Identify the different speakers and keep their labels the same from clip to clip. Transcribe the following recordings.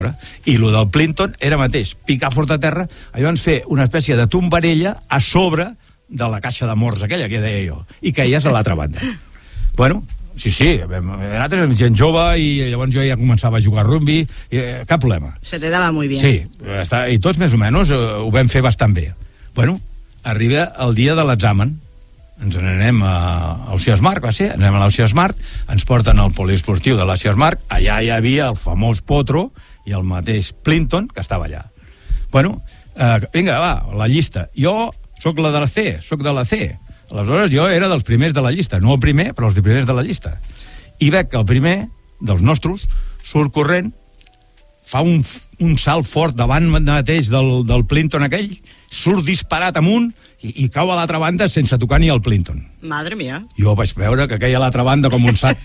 Speaker 1: I el del Plinton era mateix, picar fort a terra, llavors fer una espècie de tombarella a sobre de la caixa de morts aquella que deia jo, i caies a l'altra banda. Bueno, sí, nosaltres érem gent jove i llavors jo ja començava a jugar a rugby, cap problema.
Speaker 2: Se te daba muy bien.
Speaker 1: Sí, i tots més o menys ho vam fer bastant bé. Bueno, arriba el dia de l'examen, ens n'anem a l'Oceà Smart, va ser, anem a l'Oceà Smart, ens porten al poliesportiu de l'Oceà Smart, allà hi havia el famós Potro i el mateix Plinton, que estava allà. Bueno, vinga, va, la llista. Jo sóc de la C. Aleshores jo era dels primers de la llista, no el primer, però els primers de la llista. I veig que el primer dels nostres surt corrent, fa un salt fort davant mateix del Plinton aquell, surt disparat amunt i cau a l'altra banda sense tocar ni el Plinton.
Speaker 2: Madre mía.
Speaker 1: Jo vaig veure que queia a l'altra banda com un sac.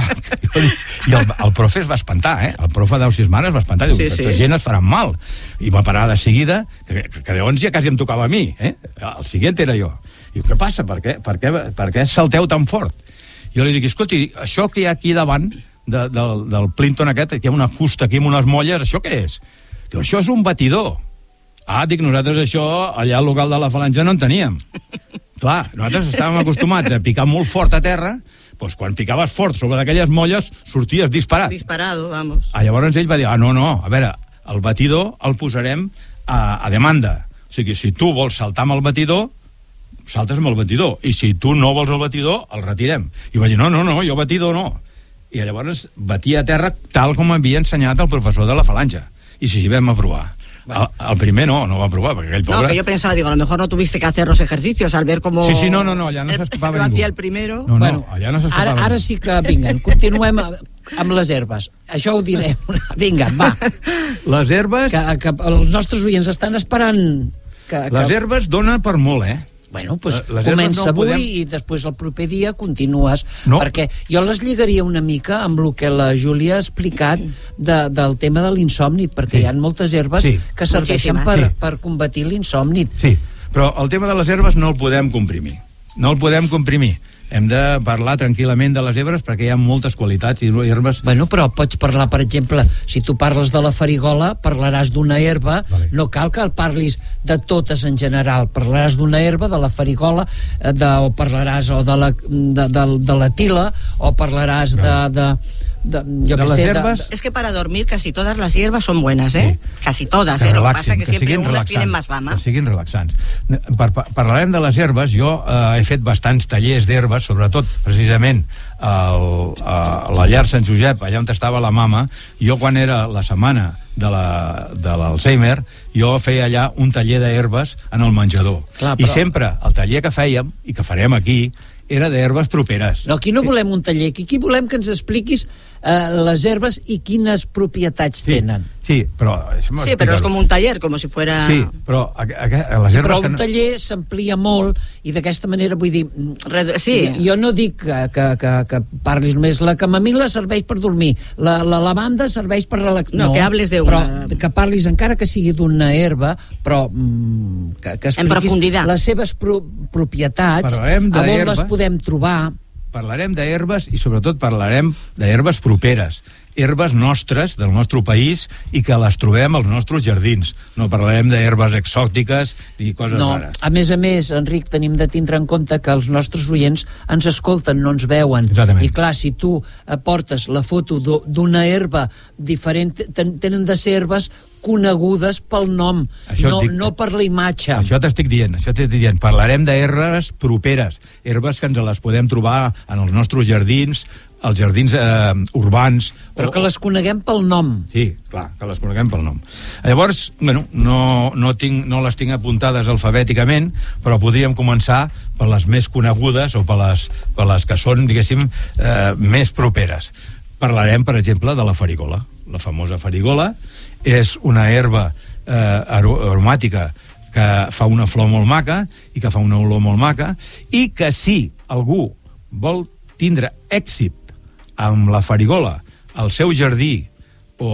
Speaker 1: I el profe es va espantar, El profe d'Oceà Smart es va espantar. Diu, aquesta gent es faran mal. I va parar de seguida, que llavors ja quasi em tocava a mi, El següent era jo. Diu, què passa? Per què salteu tan fort? Jo li dic, escolti, això que hi ha aquí davant del Plinton aquest, que hi ha una fusta aquí amb unes molles, això què és? Diu, això és un batidor. Dic, nosaltres això, allà al local de la Falange no en teníem. Clar, nosaltres estàvem acostumats a picar molt fort a terra, doncs quan picaves fort sobre aquelles molles, sorties disparat.
Speaker 2: Disparado, vamos.
Speaker 1: Llavors ell va dir, no, a veure, el batidor el posarem a demanda. O sigui, si tu vols saltar amb el batidor, saltes amb el batidor. I si tu no vols el batidor, el retirem. I va dir, no, jo batidor no. I llavors batia a terra tal com havia ensenyat el professor de la Falange. I si vam aprovar. El primer no va provar, perquè aquell pobre...
Speaker 2: No, que yo pensaba, digo, a lo mejor no tuviste que hacer los ejercicios al ver cómo...
Speaker 1: Sí, no, allà no s'escapava ningú.
Speaker 2: Lo hacía el primero.
Speaker 1: No, allà no s'escapava ningú.
Speaker 3: Ara sí que, vinga, continuem amb les herbes. Això ho direm. Vinga, va.
Speaker 1: Les herbes...
Speaker 3: Que els nostres oients estan esperant...
Speaker 1: Les herbes donen per molt,
Speaker 3: Bueno, doncs comença avui i després el proper dia continues, perquè jo les lligaria una mica amb el que la Júlia ha explicat del tema de l'insòmni, perquè hi ha moltes herbes que serveixen per combatir l'insòmni.
Speaker 1: Sí, però el tema de les herbes no el podem comprimir. Hem de parlar tranquil·lament de les herbes perquè hi ha moltes qualitats i herbes...
Speaker 3: Bueno, però pots parlar, per exemple, si tu parles de la farigola, parlaràs d'una herba, no cal que parlis de totes en general, parlaràs d'una herba, de la farigola, o parlaràs de la tila, o parlaràs
Speaker 2: Es que para dormir casi todas las hierbas son buenas, Casi todas, Lo que pasa es que siempre unas tienen más fama.
Speaker 1: Que siguin relaxants. Parlarem de les herbes. Jo he fet bastants tallers d'herbes, sobretot, precisament, a la llar Sant Josep, allà on estava la mama. Jo, quan era la setmana de l'Alzheimer, jo feia allà un taller d'herbes en el menjador. I sempre el taller que fèiem, i que farem aquí, era d'herbes properes.
Speaker 3: No, aquí no volem un taller, aquí volem que ens expliquis les herbes i quines propietats tenen.
Speaker 1: Sí, però
Speaker 2: és com un taller, com si fuera...
Speaker 1: Sí, però les herbes...
Speaker 3: Però un taller s'amplia molt i d'aquesta manera, vull dir...
Speaker 2: Sí.
Speaker 3: Jo no dic que parlis només. La camamil·la serveix per dormir, la lavanda serveix per relaxar...
Speaker 2: No, que hables d'una...
Speaker 3: Però que parlis, encara que sigui d'una herba, però que expliquis les seves propietats, a on les podem trobar...
Speaker 1: Parlarem d'herbes i sobretot parlarem d'herbes properes, herbes nostres, del nostre país, i que les trobem als nostres jardins. No parlarem d'herbes exòtiques i coses rares.
Speaker 3: A més, Enric, tenim de tindre en compte que els nostres oients ens escolten, no ens veuen.
Speaker 1: Exactament.
Speaker 3: I clar, si tu portes la foto d'una herba diferent, tenen de ser herbes conegudes pel nom, no per la imatge.
Speaker 1: Això t'estic dient. Parlarem d'herbes properes, herbes que ens les podem trobar en els nostres jardins, als jardins urbans.
Speaker 3: Però que les coneguem pel nom.
Speaker 1: Sí, clar, que les coneguem pel nom. Llavors, no les tinc apuntades alfabèticament, però podríem començar per les més conegudes o per les que són, diguéssim, més properes. Parlarem, per exemple, de la farigola. La famosa farigola és una herba aromàtica que fa una flor molt maca i que fa una olor molt maca, i que si algú vol tindre èxit amb la farigola al seu jardí o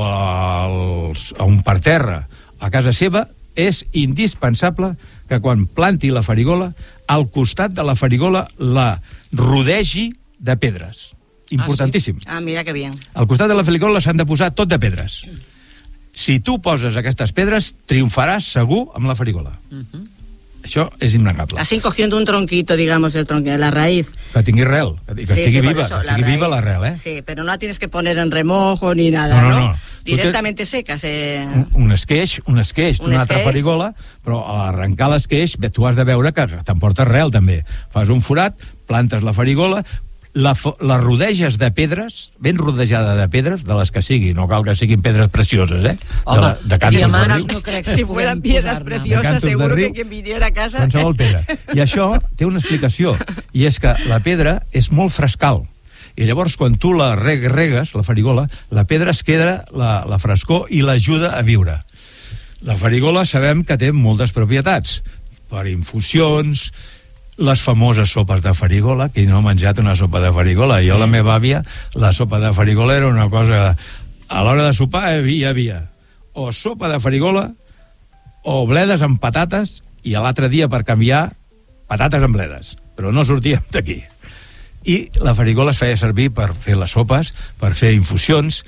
Speaker 1: a un parterre a casa seva, és indispensable que quan planti la farigola, al costat de la farigola la rodegi de pedres. Importantíssim.
Speaker 2: Mira que bien.
Speaker 1: Al costat de la farigola s'han de posar tot de pedres. si tu poses aquestes pedres, triomfaràs segur amb la farigola. Això és innegable.
Speaker 2: Así cogiendo un tronquito, digamos, el tronco, la raíz.
Speaker 1: Que tingui rel, que estigui viva la rel, ¿eh?
Speaker 2: Sí, pero no la tienes que poner en remojo ni nada, ¿no? Directamente seca.
Speaker 1: Un esqueix, una altra farigola, però a arrencar l'esqueix, tu has de veure que t'emporta rel, també. Fas un forat, plantes la farigola, la rodeges de pedres, ben rodejada de pedres, de les que sigui, no cal que siguin pedres precioses, ¿eh?
Speaker 3: Home,
Speaker 1: de Cantos de Riu.
Speaker 2: No crec que si fueran piedras preciosas, seguro que quien viniera a casa...
Speaker 1: Qualsevol pedra. I això té una explicació, i és que la pedra és molt frescal, i llavors quan tu la regues, la farigola, la pedra es queda la frescor i l'ajuda a viure. La farigola sabem que té moltes propietats, per infusions, les famoses sopes de farigola. Qui no ha menjat una sopa de farigola? Jo, la meva àvia, la sopa de farigola era una cosa... A l'hora de sopar hi havia o sopa de farigola o bledes amb patates, i l'altre dia, per canviar, patates amb bledes. Però no sortíem d'aquí. I la farigola es feia servir per fer les sopes, per fer infusions,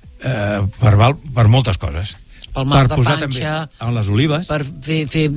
Speaker 1: per moltes coses.
Speaker 3: Pel mal de
Speaker 1: posar
Speaker 3: panxa,
Speaker 1: també en les olives.
Speaker 3: per fer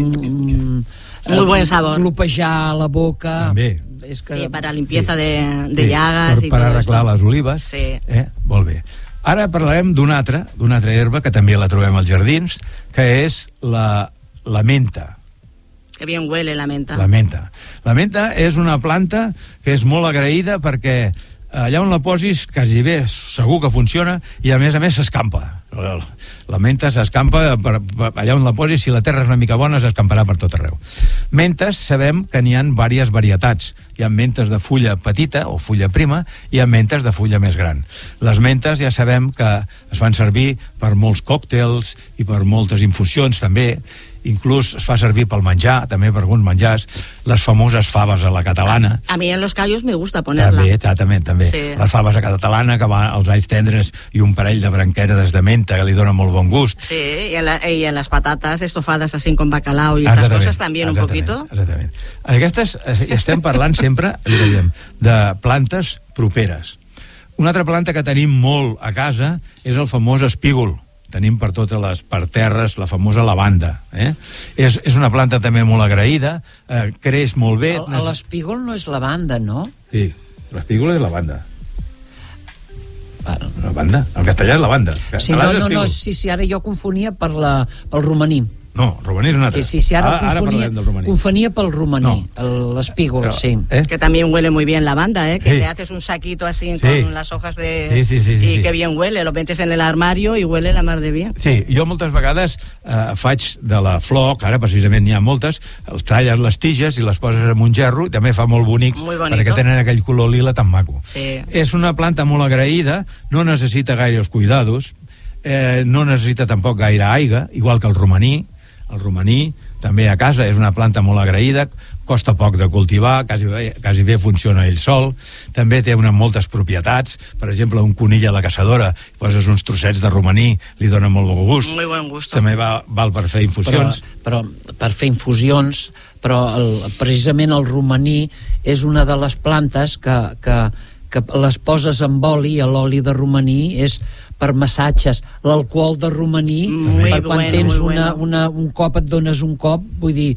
Speaker 2: muy buen sabor.
Speaker 3: Glopejar la boca.
Speaker 1: També.
Speaker 3: És que...
Speaker 2: Sí, para limpieza de llagas y
Speaker 1: per
Speaker 2: todo
Speaker 1: arreglar
Speaker 2: esto.
Speaker 1: les olives.
Speaker 2: Sí.
Speaker 1: Molt bé. Ara parlarem d'una altra herba que també la trobem als jardins, que és la menta.
Speaker 2: Que bien huele la menta.
Speaker 1: La menta. La menta és una planta que és molt agraïda perquè allà on la posis quasi bé segur que funciona, i a més s'escampa. La menta s'escampa allà on la posis. Si la terra és una mica bona, s'escamparà per tot arreu. Mentes, sabem que n'hi ha diverses varietats. Hi ha mentes de fulla petita o fulla prima, i hi ha mentes de fulla més gran. Les mentes ja sabem que es fan servir per molts còctels i per moltes infusions també. Inclús es fa servir pel menjar, també per alguns menjars, les famoses faves a la catalana.
Speaker 2: A mí en los callos me gusta ponerla.
Speaker 1: També, exactament, també.
Speaker 2: Sí.
Speaker 1: Les faves a catalana, que van els alls tendres i un parell de branqueres de menta, que li dona molt bon gust.
Speaker 2: Sí, y en las patatas estofadas así con bacalao y estas cosas también un poquito.
Speaker 1: Exactament. Aquestes, estem parlant sempre, de plantes properes. Una altra planta que tenim molt a casa és el famós espígol. Tenim per totes les parterres la famosa lavanda. És una planta també molt agraïda, creix molt bé.
Speaker 3: L'espígol no és lavanda, no?
Speaker 1: Sí, l'espígol és lavanda. Lavanda? En castellà és lavanda.
Speaker 3: Sí, sí, ara jo confonia pel romaní.
Speaker 1: No, romaní és un altre.
Speaker 3: Sí, ara confonia pel romaní, l'espígol, sí.
Speaker 2: Que también huele muy bien la lavanda, que te haces un saquito así con las hojas de... Sí, que bien huele, lo metes en el armario y huele la mar de bien.
Speaker 1: Sí, jo moltes vegades faig de la flor, que ara precisament n'hi ha moltes, els talles les tiges i les poses en un gerro, i també fa molt bonic, perquè tenen aquell color lila tan maco.
Speaker 2: Sí.
Speaker 1: És una planta molt agraïda, no necessita gaires cuidados, no necessita tampoc gaire aigua, igual que el romaní. El romaní, també a casa, és una planta molt agraïda, costa poc de cultivar, quasi bé funciona ell sol, també té moltes propietats. Per exemple, un conill a la caçadora, poses uns trossets de romaní, li dona molt bon gust.
Speaker 2: Muy buen gusto.
Speaker 1: També val per fer infusions.
Speaker 3: Però per fer infusions, però precisament el romaní és una de les plantes que les poses amb oli, i l'oli de romaní és per massatges. L'alcohol de romaní, per quan tens un cop, et dones un cop, vull dir,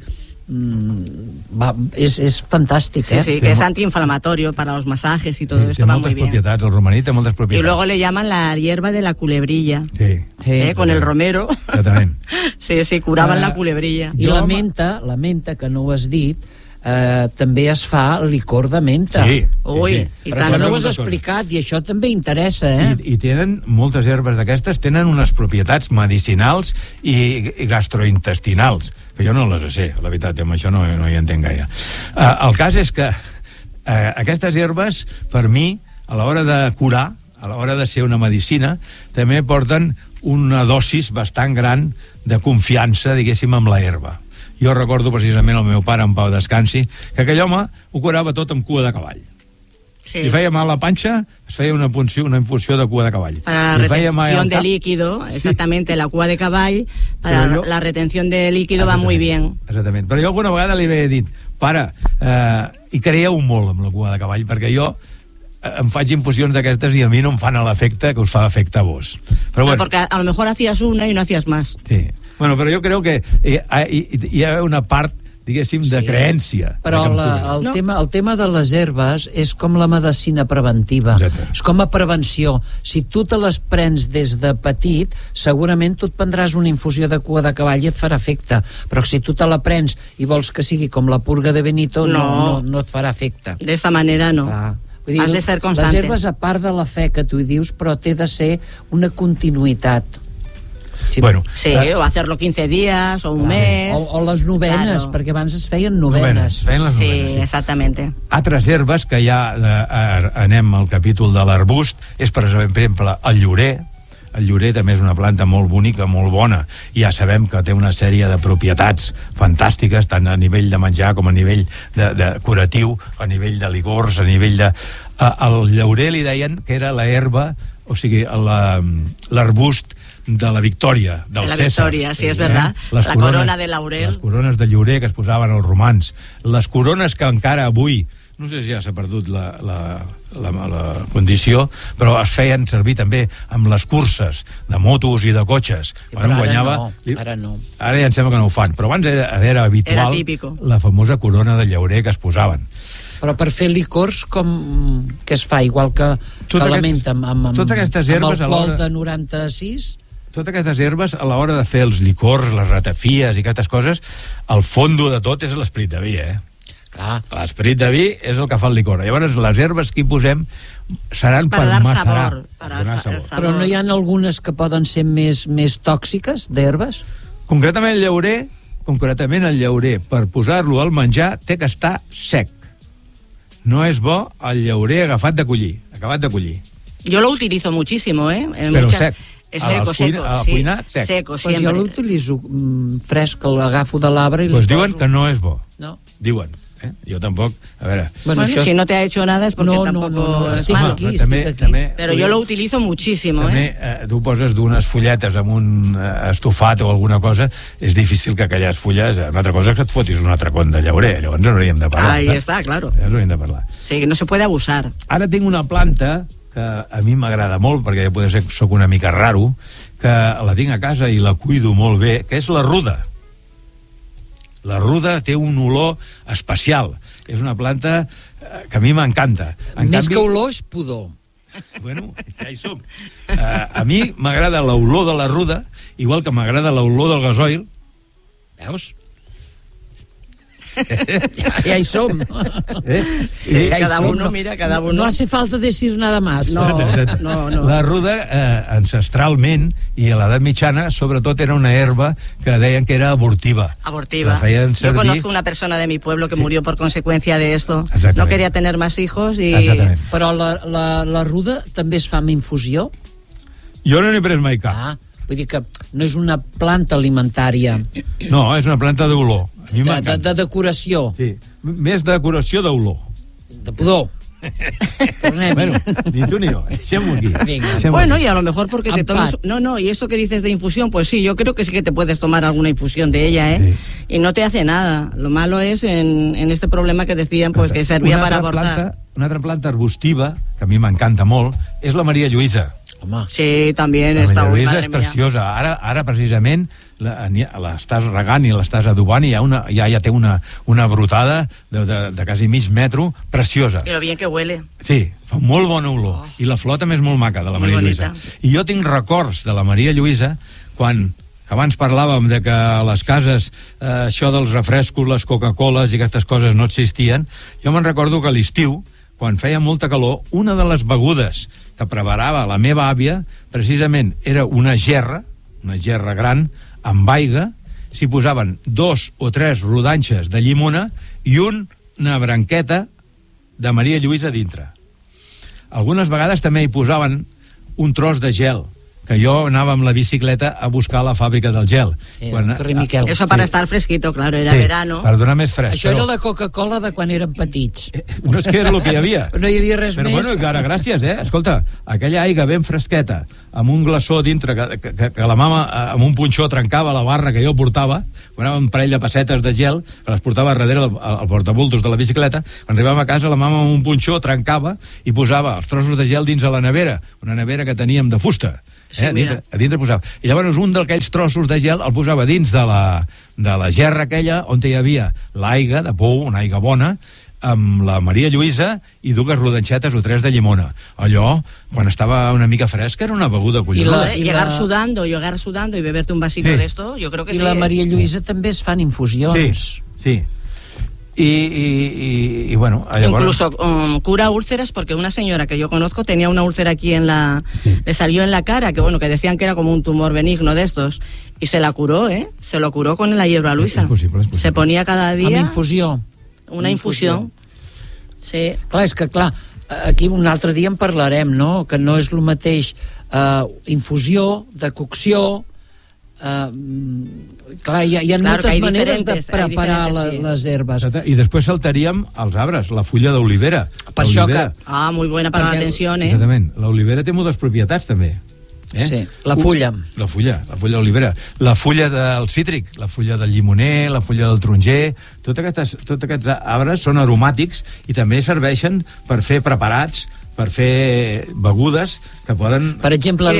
Speaker 3: és fantàstic,
Speaker 2: Sí, que es antiinflamatorio para los masajes y todo esto va muy bien.
Speaker 1: Propietats, el romaní té moltes propietats.
Speaker 2: Y luego le llaman la hierba de la culebrilla.
Speaker 1: Sí.
Speaker 2: Con el romero.
Speaker 1: Exactament.
Speaker 2: Sí, curaven la culebrilla.
Speaker 3: I la menta, que no ho has dit, també es fa licor de menta.
Speaker 1: Sí.
Speaker 2: Ui,
Speaker 3: i tant. No ho has explicat, i això també interessa,
Speaker 1: I tenen moltes herbes d'aquestes, tenen unes propietats medicinals i gastrointestinals, que jo no les sé, la veritat, amb això no hi entenc gaire. El cas és que aquestes herbes, per mi, a l'hora de curar, a l'hora de ser una medicina, també porten una dosis bastant gran de confiança, diguéssim, amb la herba. Jo recordo precisament el meu pare, en pau descansi, que aquell home ho curava tot amb cua de cavall.
Speaker 2: Sí.
Speaker 1: Si feia mal la panxa, es feia una infusió de cua de cavall.
Speaker 2: Para la retención de líquido, exactamente, la cua de cavall, para la retención de líquido va muy bien.
Speaker 1: Exactament. Però jo alguna vegada li havia dit, pare, hi creieu molt amb la cua de cavall, perquè jo em faig infusions d'aquestes i a mi no em fan l'efecte que us fa efecte a vos. Però bueno.
Speaker 2: Porque a lo mejor hacías una y no hacías más.
Speaker 1: Sí. Bueno, però jo crec que hi ha una part, diguéssim, de creència.
Speaker 3: Però el tema de les herbes és com la medicina preventiva.
Speaker 1: Exacte.
Speaker 3: És com a prevenció. Si tu te les prens des de petit, segurament tu et prendràs una infusió de cua de cavall i et farà efecte. Però si tu te la prens i vols que sigui com la purga de Benito, no et farà efecte.
Speaker 2: De esta manera no.
Speaker 3: Clar. Vull dir,
Speaker 2: has de ser constante.
Speaker 3: Les herbes, a part de la fe que tu hi dius, però té de ser una continuïtat.
Speaker 2: Sí, bueno, sí, o hacerlo 15 días o un mes.
Speaker 3: O les novenes, perquè abans es feien novenes.
Speaker 1: Feien les novenes,
Speaker 2: sí, exactamente.
Speaker 1: Altres herbes que ja anem al capítol de l'arbust és, per exemple, el llorer. El llorer també és una planta molt bonica, molt bona, i ja sabem que té una sèrie de propietats fantàstiques, tant a nivell de menjar com a nivell de curatiu, a nivell de licors, a nivell de... Al llaurer li deien que era la herba, o sigui, l'arbust de la victòria, del Cèsar.
Speaker 2: La victòria, sí, és verdad. La corona de laurel.
Speaker 1: Les corones de llorer que es posaven els romans. Les corones que encara avui, no sé si ja s'ha perdut la condició, però es feien servir també amb les curses de motos i de cotxes.
Speaker 3: Però ara no.
Speaker 1: Ara ja em sembla que no ho fan, però abans era habitual la famosa corona de llaurer que es posaven.
Speaker 3: Però per fer licors, què es fa? Igual que la menta amb alcohol de 96?
Speaker 1: Totes aquestes herbes, a l'hora de fer els licors, les ratafies i aquestes coses, el fondo de tot és l'esperit de vi,
Speaker 3: Clar.
Speaker 1: L'esperit de vi és el que fa el licor. Llavors, les herbes que hi posem seran per macerar.
Speaker 3: Però no hi ha algunes que poden ser més tòxiques, d'herbes?
Speaker 1: Concretament el llaurer, per posar-lo al menjar, té que estar sec. No és bo el llaurer acabat de collir.
Speaker 2: Yo lo utilizo muchísimo,
Speaker 1: Però sec.
Speaker 2: És seco,
Speaker 1: cuinar, sec.
Speaker 2: Seco,
Speaker 3: pues jo l'utilitzo fresc, l'agafo de l'arbre i
Speaker 1: pues diuen que no és bo.
Speaker 3: No.
Speaker 1: Diuen. Jo tampoc, a veure...
Speaker 2: Bueno, si no te ha hecho nada es porque tampoco es malo.
Speaker 3: Estic aquí.
Speaker 2: Pero yo lo utilizo muchísimo,
Speaker 1: També, tu poses d'unes fulletes amb un estofat o alguna cosa, és difícil que aquelles fulles... Una altra cosa és que et fotis un altre con de llaurer, llavors no hauríem de parlar.
Speaker 2: Ahí está, claro.
Speaker 1: Llavors hauríem de parlar.
Speaker 2: Sí, que no se puede abusar.
Speaker 1: Ara tinc una planta que a mi m'agrada molt, perquè ja potser soc una mica raro, que la tinc a casa i la cuido molt bé, que és la ruda. La ruda té un olor especial. És una planta que a mi m'encanta.
Speaker 3: Més que olor és pudor.
Speaker 1: Bueno, ja hi som. A mi m'agrada l'olor de la ruda, igual que m'agrada l'olor del gasoil.
Speaker 3: Veus? Ja hi som.
Speaker 2: Cada uno, mira, cada uno.
Speaker 3: No hace falta decir nada más.
Speaker 2: No.
Speaker 1: La ruda, ancestralment, i a l'edat mitjana, sobretot era una herba que deien que era abortiva.
Speaker 2: Abortiva. Yo conozco una persona de mi pueblo que murió por consecuencia de esto. No quería tener más hijos y...
Speaker 3: Però la ruda també es fa amb infusió?
Speaker 1: Jo no n'he pres mai cap.
Speaker 3: Vull dir que no és una planta alimentària.
Speaker 1: No, és una planta d'olor.
Speaker 3: De decoració.
Speaker 1: Sí, més de decoració d'olor.
Speaker 3: De pudor.
Speaker 1: Bueno, ni tú ni yo.
Speaker 2: Bueno, y a lo mejor porque te tomas... No, y esto que dices de infusión, pues sí, yo creo que sí que te puedes tomar alguna infusión de ella,
Speaker 1: Sí.
Speaker 2: Y no te hace nada. Lo malo es en este problema que decían, pues que servía para abortar.
Speaker 1: Una altra planta arbustiva, que a mi m'encanta molt, és la Maria Lluïsa.
Speaker 3: Home.
Speaker 2: Sí, també està
Speaker 1: molt, madre mía. És preciosa. Ara precisament, l'estàs regant i l'estàs adobant i ja té una brotada de quasi mig metro, preciosa.
Speaker 2: I lo bien que huele.
Speaker 1: Sí, fa molt bona olor. I la flor també és molt maca, de la Maria Lluïsa. I jo tinc records de la Maria Lluïsa quan... Abans parlàvem de que a les cases això dels refrescos, les Coca-Coles i aquestes coses no existien. Jo me'n recordo que a l'estiu, quan feia molta calor, una de les begudes que preparava la meva àvia, precisament era una gerra gran, amb aigua, s'hi posaven 2 o 3 rodanxes de llimona i una branqueta de Maria Lluïsa dintre. Algunes vegades també hi posaven un tros de gel, que jo anava amb la bicicleta a buscar la fàbrica del gel.
Speaker 3: Carrer Miquel.
Speaker 2: Eso para estar fresquito, claro, era verano.
Speaker 1: Per donar més fresc.
Speaker 3: Això era la Coca-Cola de quan érem petits.
Speaker 1: No, és que era el que hi havia.
Speaker 3: No hi havia res
Speaker 1: més. Però bueno, encara gràcies, Escolta, aquella aigua ben fresqueta, amb un glaçó dintre, que la mama amb un punxó trencava la barra que jo portava, anava un parell de pessetes de gel, que les portava darrere al portabultos de la bicicleta. Quan arribàvem a casa, la mama amb un punxó trencava i posava els trossos de gel dins de la nevera, una nevera que teníem de fusta.
Speaker 2: Sí,
Speaker 1: a dintre posava. I llavors un d'aquells trossos de gel el posava dins de la gerra aquella on hi havia l'aigua de pou, una aigua bona, amb la Maria Lluïsa i dues rodanxetes o tres de llimona. Allò, quan estaba una mica fresca, era una beguda collonuda.
Speaker 2: Llegar sudando y beberte un vasito de esto, yo creo que sí.
Speaker 3: I la Maria Lluïsa també es fan infusions.
Speaker 1: Sí. Y bueno,
Speaker 2: incluso cura úlceras, porque una señora que yo conozco tenía una úlcera aquí le salió en la cara, que decían que era como un tumor benigno de estos, y se la curó, se lo curó con la hierba luisa.
Speaker 1: Es posible.
Speaker 2: Se ponía cada día
Speaker 3: amb infusió.
Speaker 2: Una infusió. Sí.
Speaker 3: Clar, és que aquí un altre dia en parlarem, no? Que no és el mateix infusió, de cocció. Clar, hi ha moltes maneres de preparar les herbes.
Speaker 1: I després saltaríem els arbres, la fulla d'olivera.
Speaker 3: Per això que...
Speaker 2: muy buena para la tensión,
Speaker 1: Exactament. L'olivera té moltes propietats, també.
Speaker 3: Sí, la fulla.
Speaker 1: La fulla d'olivera. La fulla del cítric, la fulla del llimoner, la fulla del taronger... Tots aquests arbres són aromàtics i també serveixen per fer preparats, per fer begudes que poden...
Speaker 3: Per exemple,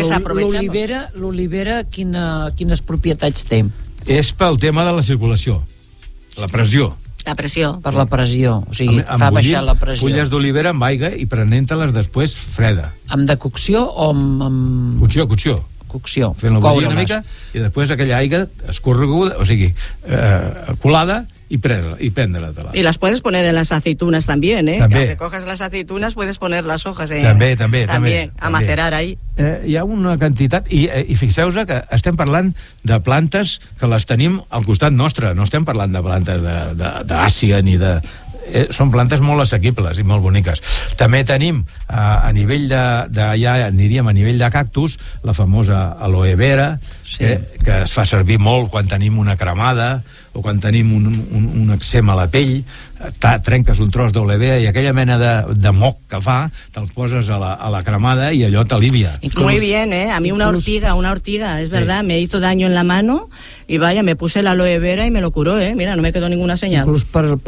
Speaker 3: l'olivera quines propietats té?
Speaker 1: És pel tema de la circulació, la pressió.
Speaker 2: La pressió.
Speaker 3: Per la pressió, o sigui, fa baixar la pressió.
Speaker 1: Fulles d'olivera amb aigua i prenent-te-les després freda.
Speaker 3: Amb decocció o amb... Cocció.
Speaker 1: Fent-la bullir una mica i després aquella aigua escorreguda, o sigui, colada, y prendre-la.
Speaker 2: Y las puedes poner en las aceitunas también,
Speaker 1: També.
Speaker 2: Que coges las aceitunas, puedes poner las hojas
Speaker 1: també,
Speaker 2: a macerar ahí.
Speaker 1: Hi ha una quantitat, i fixeu-vos que estem parlant de plantes que les tenim al costat nostre, no estem parlant de plantes d'Àsia ni de... Són plantes molt assequibles i molt boniques. També tenim a nivell ja aniríem a nivell de cactus, la famosa aloe vera, que es fa servir molt quan tenim una cremada o quan tenim un eczema a la pell, trenques un tros d'aloe vera i aquella mena de moc que fa, te'l poses a la cremada i allò t'alivia.
Speaker 2: Muy bien, a mí una ortiga, es verdad, me hizo daño en la mano y vaya, me puse la aloe vera y me lo curó, mira, no me quedó ninguna señal.
Speaker 3: Inclús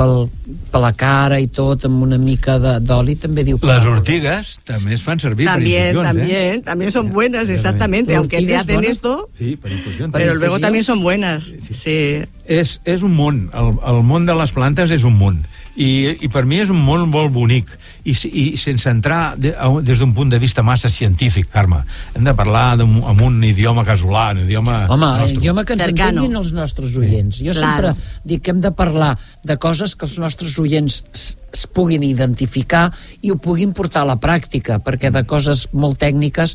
Speaker 3: per la cara i tot, amb una mica d'oli també diu que...
Speaker 1: Les ortigues també es fan servir per infusions,
Speaker 2: también son buenas, exactamente, aunque te hacen esto,
Speaker 1: sí, per infusions,
Speaker 2: pero luego también son buenas. Sí.
Speaker 1: És un món, el món de les plantes és un món, i per mi és un món molt bonic, i sense entrar des d'un punt de vista massa científic, Carme, hem de parlar amb un idioma casolà, un idioma nostre.
Speaker 3: Idioma que ens entenguin els nostres oients. Jo sempre dic que hem de parlar de coses que els nostres oients es puguin identificar i ho puguin portar a la pràctica, perquè de coses molt tècniques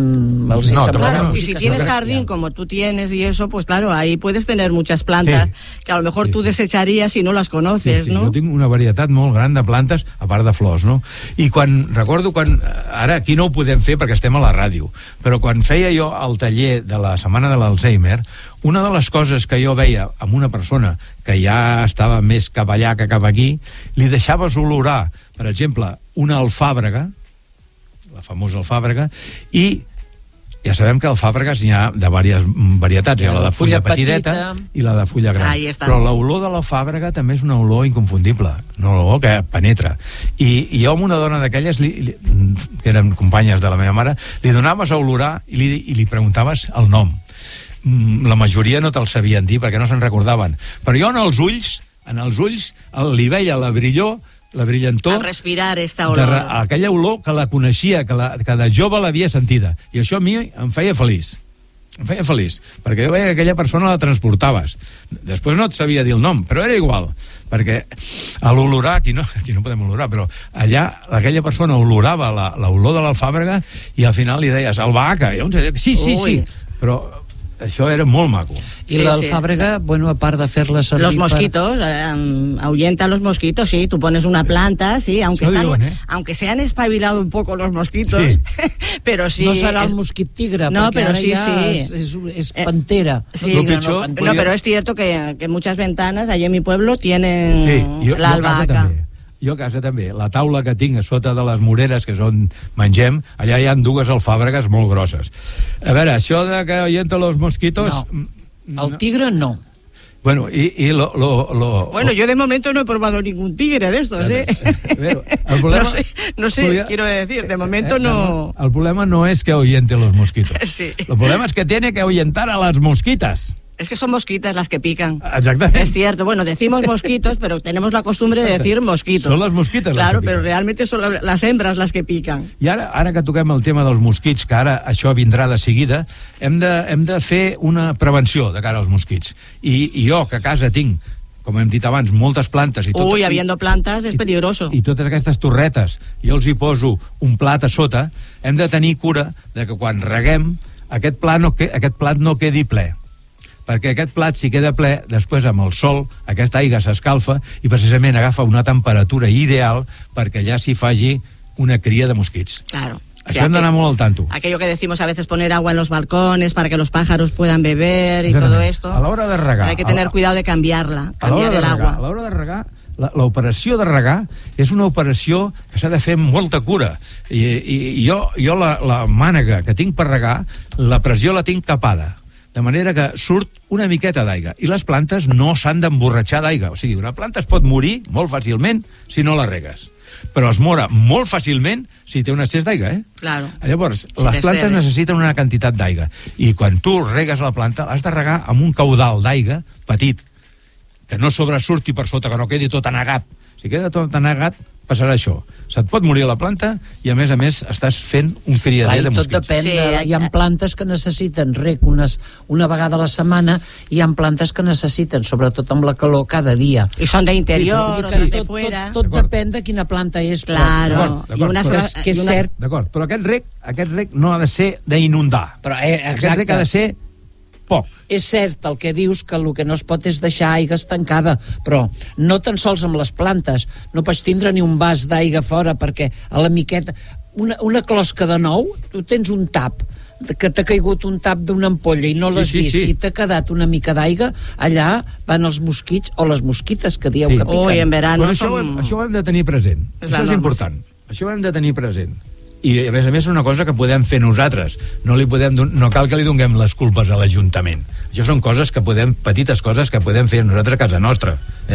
Speaker 3: els
Speaker 2: claro, y si tienes jardín como tú tienes y eso, pues claro, ahí puedes tener muchas plantas que a lo mejor tú desecharías si no las conoces, ¿no?
Speaker 1: Jo tinc una varietat molt gran de plantes, a part de flors, no? I recordo ara aquí no ho podem fer perquè estem a la ràdio, però quan feia jo el taller de la setmana de l'Alzheimer, una de les coses que jo veia amb una persona que ja estava més cap allà que cap aquí, li deixaves olorar, per exemple, una alfàbrega, la famosa alfàbrega, i ja sabem que alfàbregues n'hi ha de diverses varietats, hi ha la de fulla petiteta i la de fulla gran, però l'olor de l'alfàbrega també és una olor inconfundible, una olor que penetra, i jo amb una dona d'aquelles que eren companyes de la meva mare, li donaves a olorar i li preguntaves el nom. La majoria no te'l sabien dir perquè no se'n recordaven, però jo en els ulls li veia la brillantor
Speaker 2: al respirar esta olor,
Speaker 1: aquella olor que la coneixia, que de jove l'havia sentida, i això a mi em feia feliç, perquè jo veia que aquella persona la transportaves. Després no et sabia dir el nom, però era igual, perquè a l'olorar, aquí no podem olorar, però allà aquella persona olorava l'olor de l'alfàbrega i al final li deies albahaca, sí, però això era molt maco.
Speaker 3: I l'alfàbrega, bueno, a part de fer-la servir...
Speaker 2: Los mosquitos, ahuyenta los mosquitos, sí, tú pones una planta, sí, aunque se han espabilado un poco los mosquitos, sí. Pero sí...
Speaker 3: No serà el mosquit tigre,
Speaker 2: no,
Speaker 3: perquè
Speaker 2: però
Speaker 3: ara
Speaker 2: sí,
Speaker 3: ja és pantera.
Speaker 2: Sí, no, pero es cierto que muchas ventanas allí en mi pueblo tienen la albahaca.
Speaker 1: Jo a casa també. La taula que tinc a sota de les moreres, que és on mengem, allà hi ha dues alfàbregues molt grosses. A veure, això de que ahuyenta los mosquitos...
Speaker 3: No, el tigre no.
Speaker 1: Bueno,
Speaker 2: Bueno, yo de momento no he probado ningún tigre de estos, ¿eh?
Speaker 1: El problema,
Speaker 2: no sé, quiero decir, de momento no...
Speaker 1: El problema no es que ahuyente los mosquitos.
Speaker 2: Sí.
Speaker 1: El problema es que tiene que ahuyentar a las mosquitas.
Speaker 2: Es que son mosquitas las que pican.
Speaker 1: Exactamente.
Speaker 2: Es cierto. Bueno, decimos mosquitos, pero tenemos la costumbre de decir mosquitos.
Speaker 1: Son las mosquitas
Speaker 2: claro,
Speaker 1: las que pican.
Speaker 2: pero realmente son las hembras las que pican.
Speaker 1: I ara que toquem el tema dels mosquits, que ara això vindrà de seguida, hem de fer una prevenció de cara als mosquits. I jo, que a casa tinc, com hem dit abans, moltes plantes...
Speaker 2: habiendo plantas es peligroso.
Speaker 1: I totes aquestes torretes, jo els hi poso un plat a sota, hem de tenir cura de que quan reguem, aquest plat no quedi ple. Perquè aquest plat, si queda ple, després amb el sol, aquesta aigua s'escalfa i precisament agafa una temperatura ideal perquè allà s'hi faci una cria de mosquits.
Speaker 2: Claro.
Speaker 1: Això hem d'anar molt al tanto.
Speaker 2: Aquello que decimos a veces poner agua en los balcones para que los pájaros puedan beber y todo esto.
Speaker 1: A l'hora de regar.
Speaker 2: Hay que tener cuidado de cambiar el agua.
Speaker 1: A l'hora de regar, l'operació de regar és una operació que s'ha de fer amb molta cura. I jo la mànega que tinc per regar, la pressió la tinc capada. De manera que surt una miqueta d'aigua. I les plantes no s'han d'emborratxar d'aigua. O sigui, una planta es pot morir molt fàcilment si no la regues. Però es mora molt fàcilment si té un excés d'aigua, eh?
Speaker 2: Claro.
Speaker 1: Llavors, les plantes necessiten una quantitat d'aigua. I quan tu regues la planta, has de regar amb un caudal d'aigua petit, que no sobresurti per sota, que no quedi tot anegat. Si queda tot anegat, passarà això. Se't pot morir la planta i, a més, estàs fent un criader de mosquits.
Speaker 3: Tot depèn. Hi ha plantes que necessiten rec una vegada a la setmana i hi ha plantes que necessiten, sobretot amb la calor, cada dia.
Speaker 2: I són d'interior o de fuera.
Speaker 3: Tot depèn de quina planta és.
Speaker 2: Claro.
Speaker 3: Que és cert.
Speaker 1: D'acord, però aquest rec no ha de ser d'inundar. Aquest rec ha de ser poc.
Speaker 3: És cert el que dius, que el que no es pot és deixar aigua estancada, però no tan sols amb les plantes. No pots tindre ni un vas d'aigua fora, perquè a la miqueta... Una closca de nou, tu tens un tap, que t'ha caigut un tap d'una ampolla i no l'has vist, i t'ha quedat una mica d'aigua, allà van els mosquits o les mosquites que dieu que piquen.
Speaker 2: Ui, en verano...
Speaker 1: Això ho hem de tenir present. Això és important. Això ho hem de tenir present. I, a més, és una cosa que podem fer nosaltres. No cal que li donem les culpes a l'Ajuntament. Això són petites coses que podem fer nosaltres a casa nostra.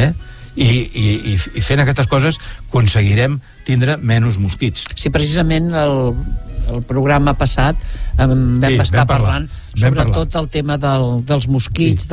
Speaker 1: I fent aquestes coses aconseguirem tindre menys mosquits.
Speaker 3: Sí, precisament el programa passat vam estar parlant sobretot el tema dels mosquits,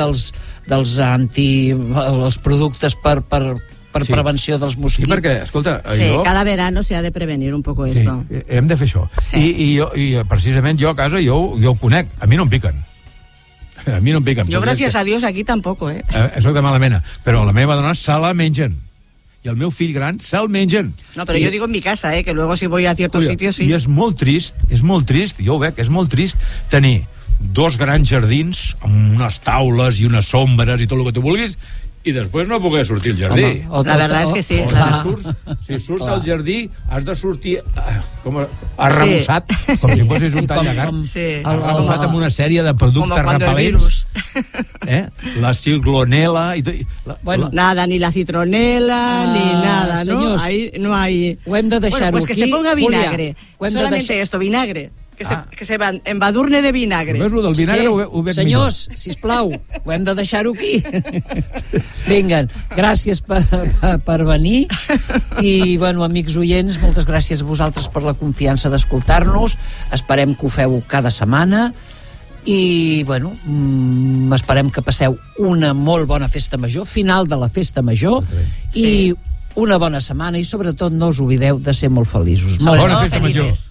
Speaker 3: dels productes per prevenció dels mosquits.
Speaker 1: Sí, perquè, escolta...
Speaker 2: cada verano se ha de prevenir un poco esto.
Speaker 1: Sí, hem de fer això. I precisament jo a casa, jo ho conec. A mi no em piquen.
Speaker 2: Jo, gràcies a Dios, aquí tampoco, eh?
Speaker 1: Soc de mala mena. Però la meva dona se la mengen. I el meu fill gran se'l mengen.
Speaker 2: No, però jo digo en mi casa, que luego si voy a ciertos sitios, sí.
Speaker 1: I és molt trist, jo ho veig, és molt trist tenir 2 grans jardins amb unes taules i unes sombres i tot el que tu vulguis, i després no poder sortir al jardí.
Speaker 2: La verdad es que sí.
Speaker 1: Si surts al jardí, has de sortir arrebossat, com si fossis un tallagat, arrebossat amb una sèrie de productes repel·lents. La ciclonela...
Speaker 2: Nada, ni la citronela, ni nada, ¿no?
Speaker 3: Senyors,
Speaker 2: ahí no hay...
Speaker 3: Ho hem de deixar-ho aquí.
Speaker 2: Pues que se ponga vinagre. Solamente esto, vinagre. Que se embadurne de vinagre.
Speaker 1: Ves, el del vinagre ho veig
Speaker 3: senyors, sisplau, ho hem de deixar-ho aquí. Vinga, gràcies per venir i, bueno, amics oients, moltes gràcies a vosaltres per la confiança d'escoltar-nos. Esperem que ho feu cada setmana i, bueno, esperem que passeu una molt bona festa major, final de la festa major, i una bona setmana i, sobretot, no us oblideu de ser molt feliços.
Speaker 1: Bona festa major.